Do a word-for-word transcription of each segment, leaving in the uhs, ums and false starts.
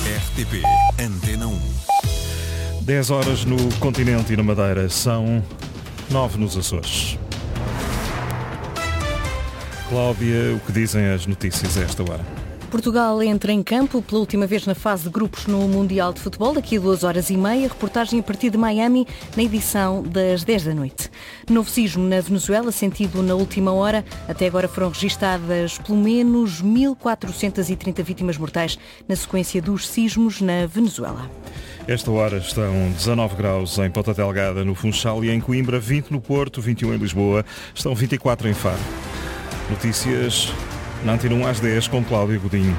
R T P Antena um. dez horas no continente e na Madeira, são nove nos Açores. Cláudia, o que dizem as notícias a esta hora? Portugal entra em campo pela última vez na fase de grupos no Mundial de Futebol, daqui a duas horas e meia. Reportagem a partir de Miami, na edição das dez da noite. Novo sismo na Venezuela, sentido na última hora. Até agora foram registadas pelo menos mil quatrocentas e trinta vítimas mortais na sequência dos sismos na Venezuela. Esta hora estão dezanove graus em Ponta Delgada, no Funchal, e em Coimbra, vinte no Porto, vinte e um em Lisboa, estão vinte e quatro em Faro. Notícias na Antena um às dez com Cláudio Godinho.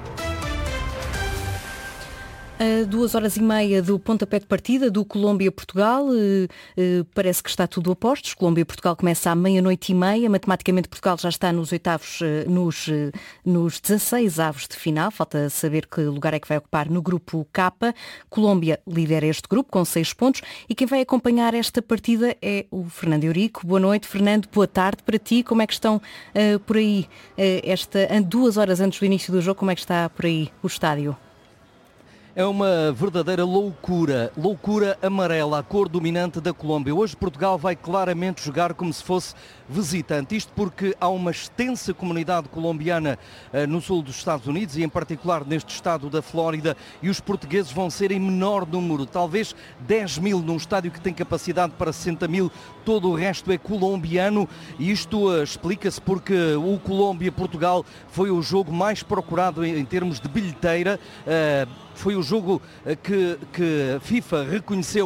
A duas horas e meia do pontapé de partida do Colômbia-Portugal, eh, eh, parece que está tudo a postos. Colômbia-Portugal começa à meia-noite e meia. Matematicamente Portugal já está nos oitavos, eh, nos, eh, nos dezasseis avos de final. Falta saber que lugar é que vai ocupar no grupo K. Colômbia lidera este grupo com seis pontos e quem vai acompanhar esta partida é o Fernando Eurico. Boa noite, Fernando. Boa tarde para ti. Como é que estão uh, por aí, uh, esta, duas horas antes do início do jogo, como é que está por aí o estádio? É uma verdadeira loucura, loucura amarela, a cor dominante da Colômbia. Hoje Portugal vai claramente jogar como se fosse visitante. Isto porque há uma extensa comunidade colombiana uh, no sul dos Estados Unidos e em particular neste estado da Flórida, e os portugueses vão ser em menor número, talvez dez mil num estádio que tem capacidade para sessenta mil, todo o resto é colombiano, e isto uh, explica-se porque o Colômbia-Portugal foi o jogo mais procurado em, em termos de bilheteira. Uh, Foi o jogo que, que a FIFA reconheceu,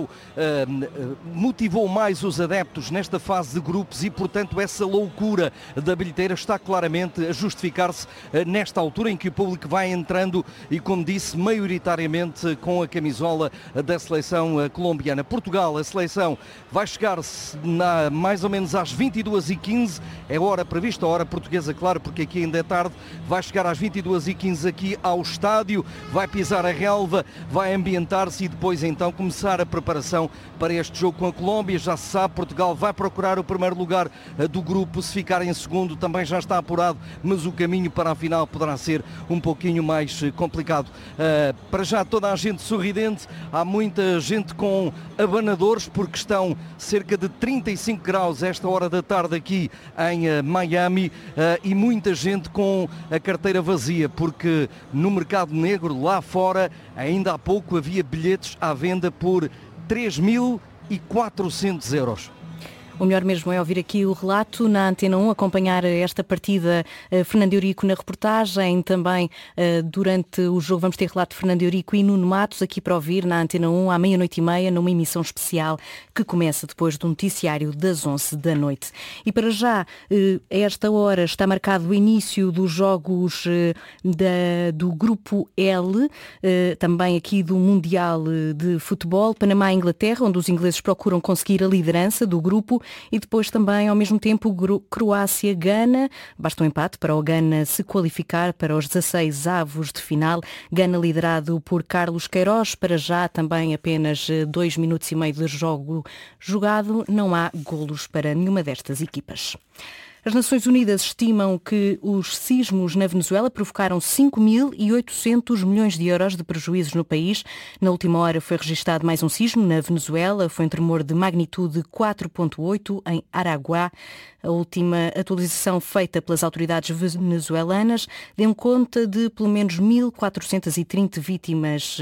uh, motivou mais os adeptos nesta fase de grupos e, portanto, essa loucura da bilheteira está claramente a justificar-se uh, nesta altura em que o público vai entrando e, como disse, maioritariamente com a camisola da seleção uh, colombiana. Portugal, a seleção, vai chegar-se na, mais ou menos às vinte e duas e quinze, é a hora prevista, a hora portuguesa, claro, porque aqui ainda é tarde, vai chegar às vinte e duas e quinze aqui ao estádio, vai pisar a relva, vai ambientar-se e depois então começar a preparação para este jogo com a Colômbia. Já se sabe, Portugal vai procurar o primeiro lugar do grupo, se ficar em segundo também já está apurado, mas o caminho para a final poderá ser um pouquinho mais complicado. Uh, para já toda a gente sorridente, há muita gente com abanadores porque estão cerca de trinta e cinco graus esta hora da tarde aqui em uh, Miami, uh, e muita gente com a carteira vazia porque no mercado negro lá fora ainda há pouco havia bilhetes à venda por três mil e quatrocentos euros. O melhor mesmo é ouvir aqui o relato na Antena um, acompanhar esta partida. uh, Fernando Eurico na reportagem, também uh, durante o jogo vamos ter relato de Fernando Eurico e Nuno Matos aqui para ouvir na Antena um à meia-noite e meia, numa emissão especial que começa depois do noticiário das onze da noite. E para já, uh, a esta hora está marcado o início dos jogos uh, da, do Grupo L, uh, também aqui do Mundial de Futebol, Panamá e Inglaterra, onde os ingleses procuram conseguir a liderança do grupo. E depois também, ao mesmo tempo, Croácia-Gana. Basta um empate para o Gana se qualificar para os dezasseis avos de final. Gana liderado por Carlos Queiroz. Para já também apenas dois minutos e meio de jogo jogado. Não há golos para nenhuma destas equipas. As Nações Unidas estimam que os sismos na Venezuela provocaram cinco mil e oitocentos milhões de euros de prejuízos no país. Na última hora foi registado mais um sismo na Venezuela. Foi um tremor de magnitude quatro ponto oito em Araguá. A última atualização feita pelas autoridades venezuelanas deu conta de pelo menos mil quatrocentas e trinta vítimas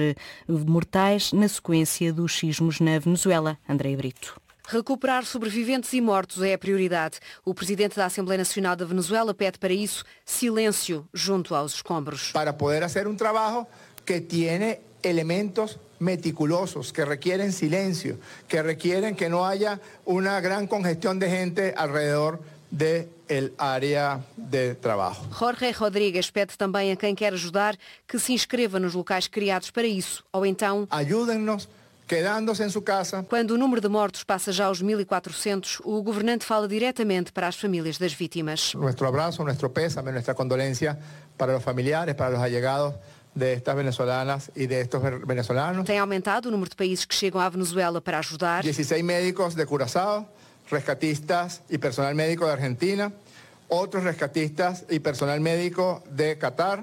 mortais na sequência dos sismos na Venezuela. André Brito. Recuperar sobreviventes e mortos é a prioridade. O presidente da Assembleia Nacional da Venezuela pede para isso silêncio junto aos escombros. Para poder fazer um trabalho que tiene elementos meticulosos, que requieren silencio, que requieren que no haya una gran congestión de gente alrededor de el área de trabajo. Jorge Rodrigues pede também a quem quer ajudar que se inscreva nos locais criados para isso, ou então ajudem-nos quedando-se em sua casa. Quando o número de mortos passa já aos mil e quatrocentos, o governante fala diretamente para as famílias das vítimas. Nuestro abraço, nuestro pésame, nuestra condolencia para os familiares, para os allegados de estas venezolanas e de estos venezolanos. Tem aumentado o número de países que chegam à Venezuela para ajudar. dezesseis médicos de Curazao, rescatistas e personal médico de Argentina, outros rescatistas e personal médico de Qatar,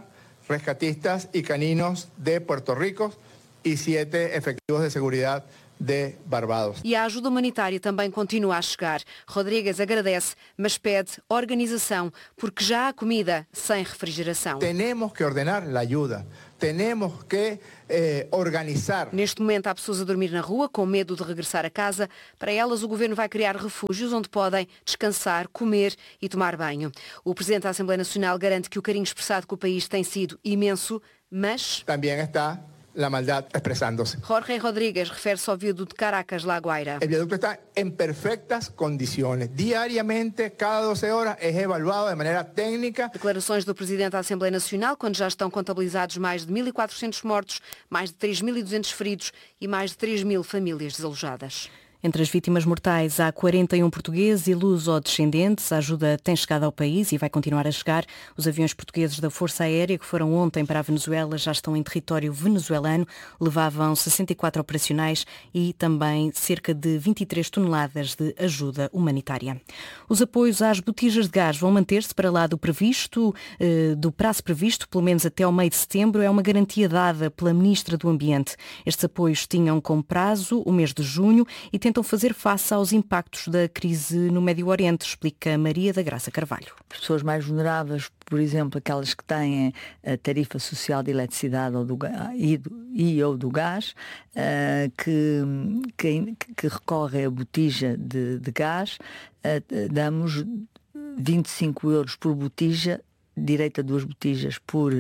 rescatistas y caninos de Puerto Rico y siete efectivos de seguridad de Barbados. E a ajuda humanitária também continua a chegar. Rodrigues agradece, mas pede organização, porque já há comida sem refrigeração. Temos que ordenar a ajuda. Temos que eh, organizar. Neste momento há pessoas a dormir na rua com medo de regressar a casa. Para elas o governo vai criar refúgios onde podem descansar, comer e tomar banho. O Presidente da Assembleia Nacional garante que o carinho expressado com o país tem sido imenso, mas... Também está la maldad expresándose. Jorge Rodríguez refere-se ao viaduto de Caracas, La Guaira. El viaducto está en perfectas condiciones. Diariamente, cada doce horas, es evaluado de maneira técnica. Declarações do Presidente da Assembleia Nacional, quando já estão contabilizados mais de mil e quatrocentos mortos, mais de três mil e duzentos feridos e mais de três mil famílias desalojadas. Entre as vítimas mortais há quarenta e um portugueses e luso-descendentes. A ajuda tem chegado ao país e vai continuar a chegar. Os aviões portugueses da Força Aérea que foram ontem para a Venezuela já estão em território venezuelano. Levavam sessenta e quatro operacionais e também cerca de vinte e três toneladas de ajuda humanitária. Os apoios às botijas de gás vão manter-se para lá do previsto, do prazo previsto, pelo menos até ao meio de setembro. É uma garantia dada pela Ministra do Ambiente. Estes apoios tinham como prazo o mês de junho e tem tentam fazer face aos impactos da crise no Médio Oriente, explica Maria da Graça Carvalho. As pessoas mais vulneráveis, por exemplo, aquelas que têm a tarifa social de eletricidade ou, do, e, do, e ou do gás, uh, que, que, que recorrem à botija de, de gás, uh, damos vinte e cinco euros por botija, direito a duas botijas por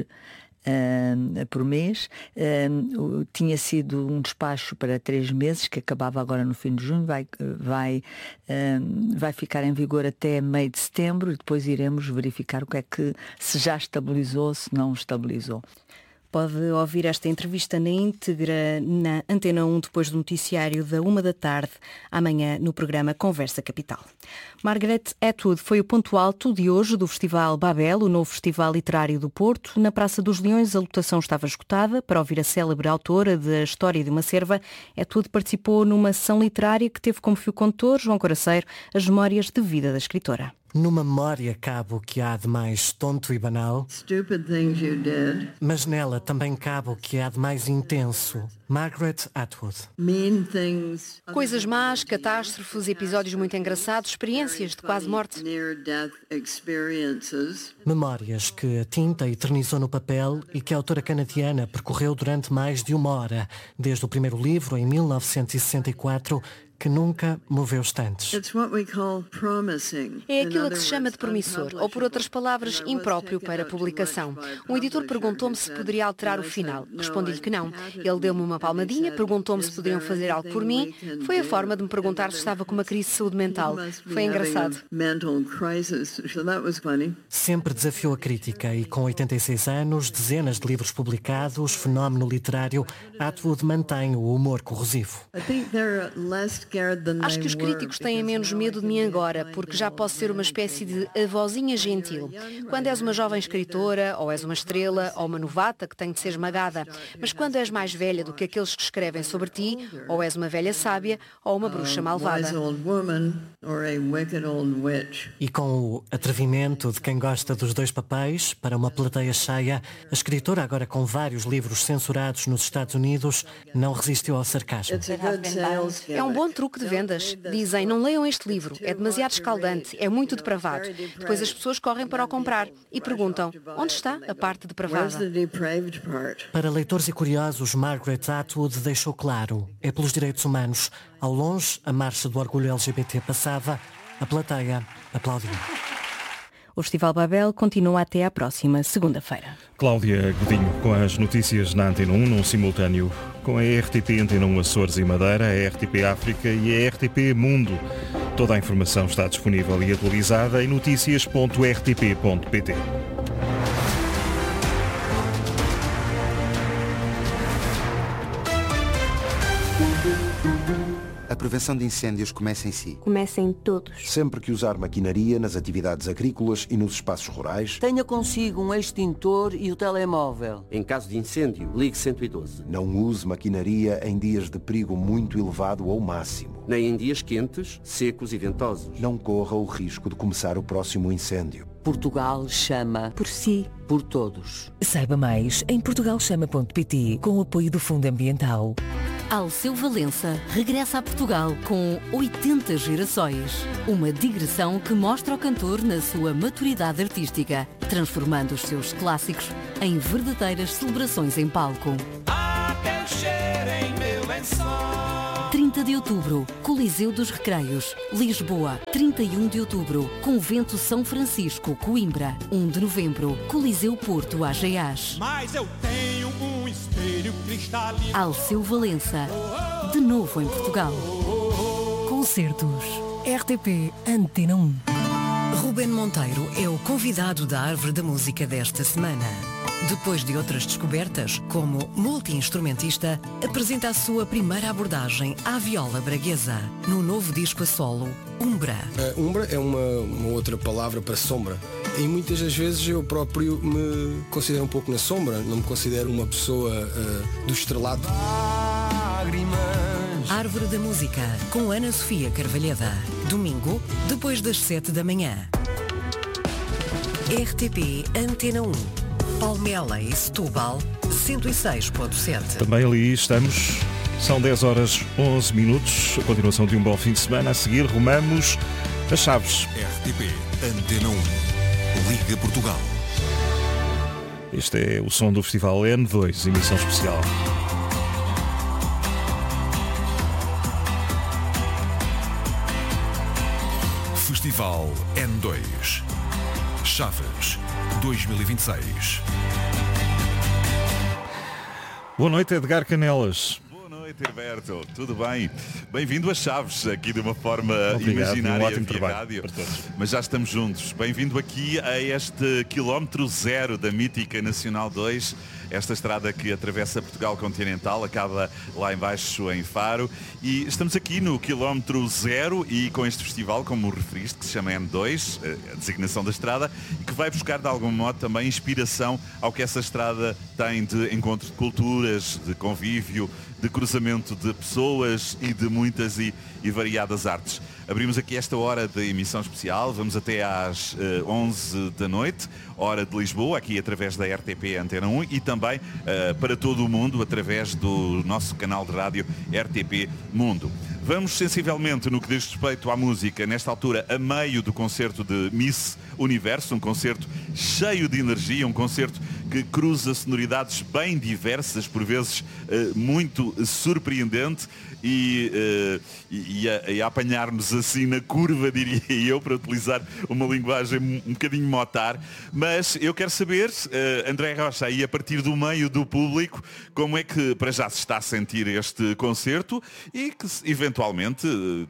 Uh, por mês. Uh, tinha sido um despacho para três meses, que acabava agora no fim de junho, vai, vai, uh, vai ficar em vigor até meio de setembro e depois iremos verificar o que é que, se já estabilizou, se não estabilizou. Pode ouvir esta entrevista na íntegra na Antena um depois do noticiário da uma da tarde, amanhã no programa Conversa Capital. Margaret Atwood foi o ponto alto de hoje do Festival Babel, o novo festival literário do Porto. Na Praça dos Leões a lotação estava esgotada. Para ouvir a célebre autora da História de uma Cerva, Atwood participou numa sessão literária que teve como fio condutor, João Coraceiro, as memórias de vida da escritora. Numa memória cabe o que há de mais tonto e banal, mas nela também cabe o que há de mais intenso. Margaret Atwood. Coisas más, catástrofes, episódios muito engraçados, experiências de quase morte. Memórias que a tinta eternizou no papel e que a autora canadiana percorreu durante mais de uma hora, desde o primeiro livro, em mil novecentos e sessenta e quatro, que nunca moveu estantes. É aquilo que se chama de promissor, ou por outras palavras, impróprio para publicação. Um editor perguntou-me se poderia alterar o final. Respondi-lhe que não. Ele deu-me uma palmadinha, perguntou-me se podiam fazer algo por mim. Foi a forma de me perguntar se estava com uma crise de saúde mental. Foi engraçado. Sempre desafiou a crítica e com oitenta e seis anos, dezenas de livros publicados, fenómeno literário, Atwood mantém o humor corrosivo. Acho que os críticos têm menos medo de mim agora, porque já posso ser uma espécie de avózinha gentil. Quando és uma jovem escritora, ou és uma estrela, ou uma novata que tem de ser esmagada. Mas quando és mais velha do que aqueles que escrevem sobre ti, ou és uma velha sábia, ou uma bruxa malvada. E com o atrevimento de quem gosta dos dois papéis, para uma plateia cheia, a escritora, agora com vários livros censurados nos Estados Unidos, não resistiu ao sarcasmo. É um bom truque de vendas. Dizem, não leiam este livro, é demasiado escaldante, é muito depravado. Depois as pessoas correm para o comprar e perguntam, onde está a parte depravada? Para leitores e curiosos, Margaret Atwood deixou claro, é pelos direitos humanos. Ao longe, a marcha do orgulho L G B T passava, a plateia aplaudiu. O Festival Babel continua até à próxima segunda-feira. Cláudia Godinho com as notícias na Antena um, num simultâneo com a R T P Antena um Açores e Madeira, a R T P África e a R T P Mundo. Toda a informação está disponível e atualizada em notícias ponto r t p ponto p t. A prevenção de incêndios começa em si. Começa em todos. Sempre que usar maquinaria nas atividades agrícolas e nos espaços rurais, tenha consigo um extintor e o telemóvel. Em caso de incêndio, ligue cento e doze. Não use maquinaria em dias de perigo muito elevado ou máximo. Nem em dias quentes, secos e ventosos. Não corra o risco de começar o próximo incêndio. Portugal chama por si, por todos. Saiba mais em portugal chama ponto pt com o apoio do Fundo Ambiental. Alceu Valença regressa a Portugal com oitenta gerações. Uma digressão que mostra o cantor na sua maturidade artística, transformando os seus clássicos em verdadeiras celebrações em palco. trinta de outubro, Coliseu dos Recreios, Lisboa. trinta e um de outubro, Convento São Francisco, Coimbra. um de novembro, Coliseu Porto, Ageás. Mas eu tenho um espelho cristalino. Alceu Valença, de novo em Portugal. Concertos. R T P Antena um. Ruben Monteiro é o convidado da Árvore da Música desta semana. Depois de outras descobertas, como multi-instrumentista, apresenta a sua primeira abordagem à viola braguesa, no novo disco a solo, Umbra. Uh, umbra é uma, uma outra palavra para sombra. E muitas das vezes eu próprio me considero um pouco na sombra, não me considero uma pessoa uh, do estrelato. Árvore da Música, com Ana Sofia Carvalheda. Domingo, depois das sete da manhã. R T P Antena um. Palmela e Setúbal, cento e seis ponto sete. Também ali estamos. São dez horas onze minutos. A continuação de um bom fim de semana. A seguir, rumamos as Chaves. R T P Antena um. Liga Portugal. Este é o som do Festival N dois, emissão especial. Festival N dois. Chaves dois mil e vinte e seis. Boa noite, Edgar Canelas. Boa noite, Herberto. Tudo bem? Bem-vindo a Chaves, aqui de uma forma Obrigado, imaginária um ótimo via trabalho rádio. para todos. Mas já estamos juntos. Bem-vindo aqui a este quilómetro zero da mítica Nacional dois. Esta estrada que atravessa Portugal continental, acaba lá embaixo em Faro. E estamos aqui no quilómetro zero e com este festival, como referiste, que se chama N dois, a designação da estrada, e que vai buscar de algum modo também inspiração ao que essa estrada tem de encontro de culturas, de convívio, de cruzamento de pessoas e de muitas e, e variadas artes. Abrimos aqui esta hora de emissão especial, vamos até às uh, onze da noite, hora de Lisboa, aqui através da R T P Antena um e também uh, para todo o mundo através do nosso canal de rádio R T P Mundo. Vamos sensivelmente no que diz respeito à música, nesta altura a meio do concerto de Miss Universo, um concerto cheio de energia, um concerto que cruza sonoridades bem diversas, por vezes uh, muito surpreendente, e, uh, e, e, a, e a apanhar-nos assim na curva, diria eu, para utilizar uma linguagem um bocadinho motar. Mas eu quero saber, uh, André Rocha, aí a partir do meio do público, como é que para já se está a sentir este concerto e que eventualmente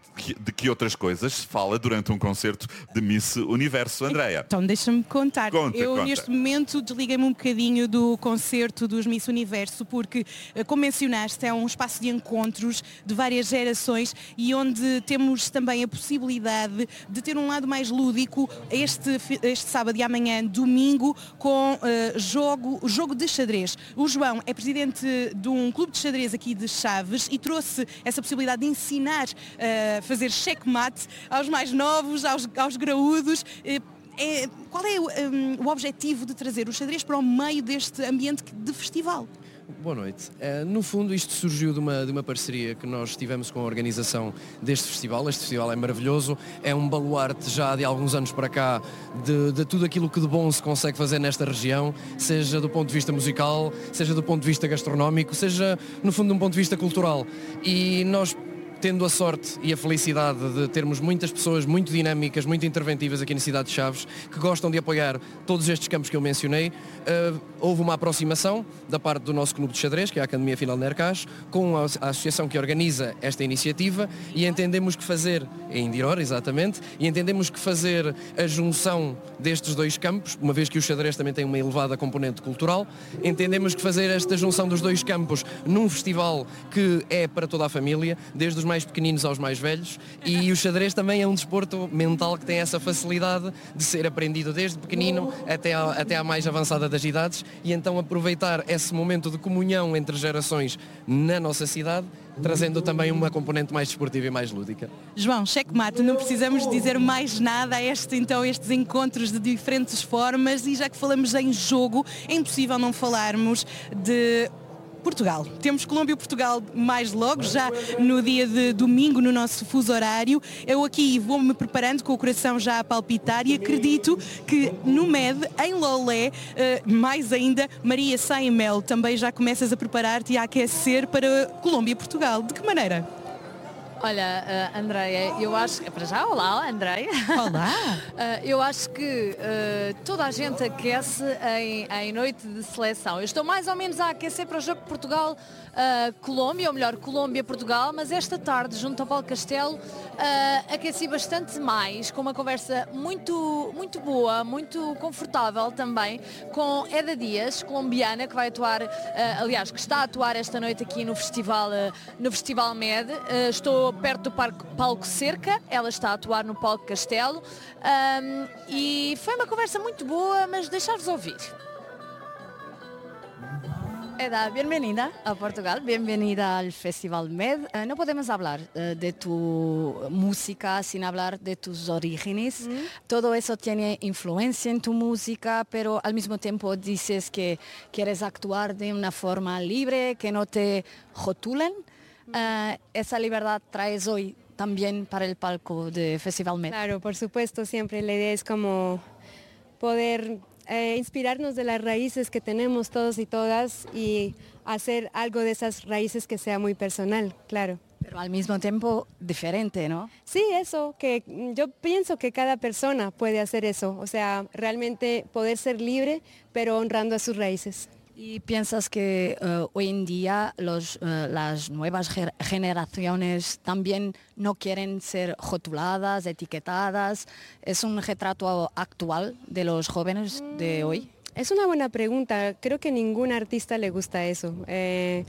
de que outras coisas se fala durante um concerto de Miss Universo. Andréia. Então deixa-me contar. Conta, eu conta. Neste momento desliguei-me um bocadinho do concerto dos Miss Universo porque, como mencionaste, é um espaço de encontros de várias gerações e onde temos também a possibilidade de ter um lado mais lúdico este, este sábado e amanhã, domingo, com uh, jogo, jogo de xadrez. O João é presidente de um clube de xadrez aqui de Chaves e trouxe essa possibilidade de ensinar a uh, fazer checkmate aos mais novos, aos, aos graúdos. Uh, é, qual é um, o objetivo de trazer o xadrez para o meio deste ambiente de festival? Boa noite. Uh, no fundo, isto surgiu de uma, de uma parceria que nós tivemos com a organização deste festival. Este festival é maravilhoso, é um baluarte já de alguns anos para cá de, de tudo aquilo que de bom se consegue fazer nesta região, seja do ponto de vista musical, seja do ponto de vista gastronómico, seja, no fundo, de um ponto de vista cultural. E nós, tendo a sorte e a felicidade de termos muitas pessoas muito dinâmicas, muito interventivas aqui na cidade de Chaves, que gostam de apoiar todos estes campos que eu mencionei, uh, houve uma aproximação da parte do nosso clube de xadrez, que é a Academia Final de Nercás, com a, a associação que organiza esta iniciativa, e entendemos que fazer, em Indiror, exatamente, e entendemos que fazer a junção destes dois campos, uma vez que o xadrez também tem uma elevada componente cultural, entendemos que fazer esta junção dos dois campos num festival que é para toda a família, desde os mais pequeninos aos mais velhos, e o xadrez também é um desporto mental que tem essa facilidade de ser aprendido desde pequenino até à, até à mais avançada das idades, e então aproveitar esse momento de comunhão entre gerações na nossa cidade, trazendo também uma componente mais desportiva e mais lúdica. João, checkmate, não precisamos dizer mais nada a este, então, estes encontros de diferentes formas, e já que falamos em jogo, é impossível não falarmos de Portugal. Temos Colômbia-Portugal mais logo, já no dia de domingo, no nosso fuso horário. Eu aqui vou-me preparando com o coração já a palpitar e acredito que no M E D, em Lolé, mais ainda, Maria Saimel, também já começas a preparar-te e a aquecer para Colômbia-Portugal. De que maneira? Olha, uh, Andreia, eu acho que... Para já, olá, Andreia. Olá. uh, eu acho que uh, toda a gente aquece em, em noite de seleção. Eu estou mais ou menos a aquecer para o jogo de Portugal-Colômbia, uh, ou melhor, Colômbia-Portugal, mas esta tarde, junto ao Paulo Castelo, uh, aqueci bastante mais, com uma conversa muito, muito boa, muito confortável também, com Eda Dias, colombiana, que vai atuar, uh, aliás, que está a atuar esta noite aqui no Festival, uh, no Festival M E D. Uh, estou perto do palco Cerca, ela está a atuar no palco Castelo, um, e foi uma conversa muito boa, mas deixar-vos ouvir. Eda, bienvenida a Portugal, bienvenida al Festival M E D. Uh, no podemos hablar uh, de tu música sin hablar de tus orígenes. Mm. Todo eso tiene influencia en tu música, pero al mismo tiempo dices que quieres actuar de una forma libre, que no te rotulen. Uh, esa libertad traes hoy también para el palco de Festival M E D. Claro, por supuesto, siempre la idea es como poder eh, inspirarnos de las raíces que tenemos todos y todas y hacer algo de esas raíces que sea muy personal, claro. Pero al mismo tiempo diferente, ¿no? Sí, eso, que yo pienso que cada persona puede hacer eso, o sea, realmente poder ser libre, pero honrando a sus raíces. ¿Y piensas que uh, hoy en día los, uh, las nuevas ger- generaciones también no quieren ser rotuladas, etiquetadas? ¿Es un retrato actual de los jóvenes de hoy? Es una buena pregunta. Creo que ningún artista le gusta eso. Eh,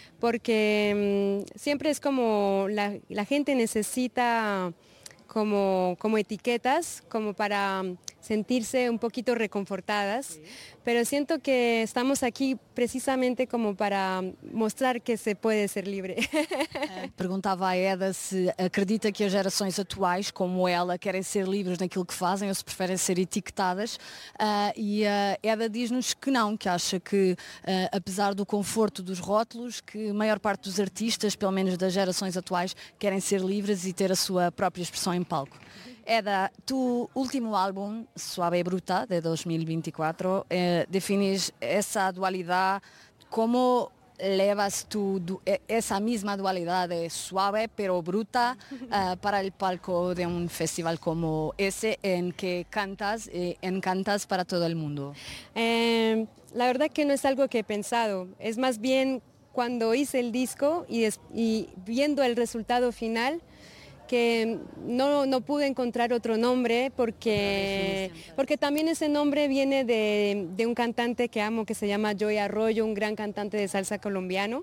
porque um, siempre es como la, la gente necesita como, como etiquetas, como para sentirse un poquito reconfortadas, sí. Pero siento que estamos aquí precisamente como para mostrar que se puede ser libre. Perguntava a Eda se acredita que as gerações atuais, como ela, querem ser livres naquilo que fazem ou se preferem ser etiquetadas, uh, e a Eda diz-nos que não, que acha que, uh, apesar do conforto dos rótulos, que a maior parte dos artistas, pelo menos das gerações atuais, querem ser livres e ter a sua própria expressão em palco. Eda, tu último álbum, Suave Bruta, de dos mil veinticuatro, eh, defines esa dualidad. ¿Cómo levas tú du- esa misma dualidad de suave pero bruta uh, para el palco de un festival como ese en que cantas y encantas para todo el mundo? Eh, la verdad que no es algo que he pensado, es más bien cuando hice el disco y, des- y viendo el resultado final, que no, no pude encontrar otro nombre porque, porque también ese nombre viene de, de un cantante que amo que se llama Joey Arroyo, un gran cantante de salsa colombiano.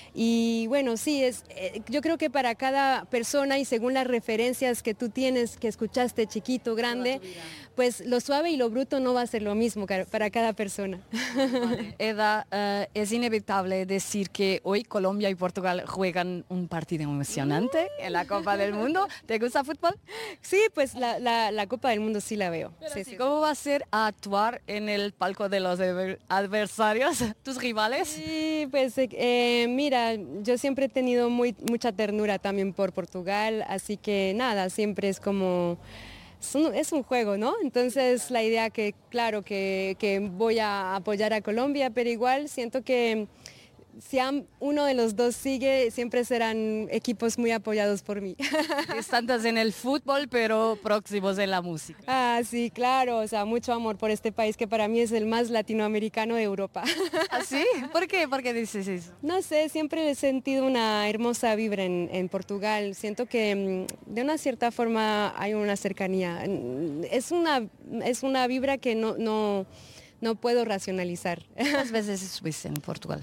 Y bueno, sí, es, eh, yo creo que para cada persona y según las referencias que tú tienes, que escuchaste chiquito, grande, pues lo suave y lo bruto no va a ser lo mismo para cada persona. Vale. Eda, uh, es inevitable decir que hoy Colombia y Portugal juegan un partido emocionante uh. en la Copa del Mundo. ¿Te gusta el fútbol? Sí, pues la, la, la Copa del Mundo sí la veo. Sí, sí, ¿cómo va a ser actuar en el palco de los adversarios, tus rivales? Sí, pues eh, mira, yo siempre he tenido muy, mucha ternura también por Portugal, así que nada, siempre es como... Es un, es un juego, ¿no? Entonces la idea que, claro, que, que voy a apoyar a Colombia, pero igual siento que si uno de los dos sigue, siempre serán equipos muy apoyados por mí. Distantes en el fútbol, pero próximos en la música. Ah, sí, claro, o sea, mucho amor por este país que para mí es el más latinoamericano de Europa. ¿Ah, sí? ¿Por qué? ¿Por qué dices eso? No sé, siempre he sentido una hermosa vibra en, en Portugal. Siento que de una cierta forma hay una cercanía. Es una, es una vibra que no, no, no puedo racionalizar. ¿Cuántas veces estuviste en Portugal?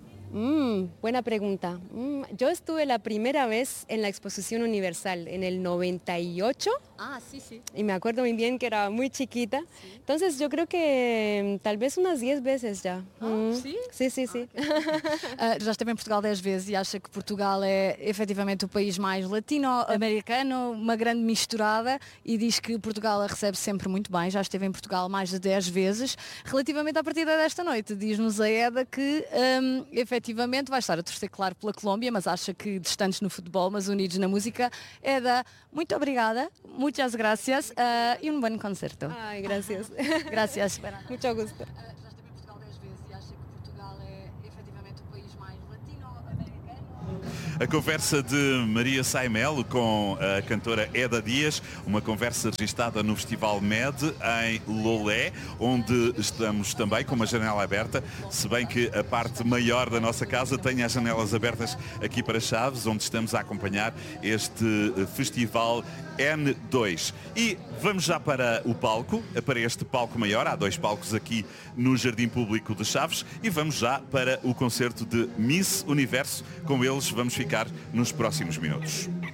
Mm, buena pregunta. Mm, yo estuve la primera vez en la Exposición Universal en el noventa y ocho. Ah, sí, sí. Y me acuerdo muy bien que era muy chiquita. Sí. Entonces yo creo que tal vez unas diez veces ya. Ah, mm. sim? Sí, sí, sí. uh, já esteve em Portugal dez vezes e acha que Portugal é efetivamente o país mais latino-americano, uma grande misturada, e diz que Portugal a recebe sempre muito bem. Já esteve em Portugal mais de dez vezes. Relativamente à partida desta noite, diz-nos a Eda que um, efetivamente vai estar a torcer, claro, pela Colômbia, mas acha que distantes no futebol, mas unidos na música. Eda, muito obrigada. Muchas gracias uh, y un buen concerto. Ay, gracias. Gracias. Mucho gusto. Já esteve em Portugal dez vezes e acha que Portugal é efetivamente o país mais latino-americano. A conversa de Maria Saimelo com a cantora Eda Dias, uma conversa registada no Festival M E D em Lolé, onde estamos também com uma janela aberta, se bem que a parte maior da nossa casa tem as janelas abertas aqui para Chaves, onde estamos a acompanhar este festival N dois. E vamos já para o palco, para este palco maior, há dois palcos aqui no Jardim Público de Chaves, e vamos já para o concerto de Miss Universo. Com eles vamos ficar nos próximos minutos.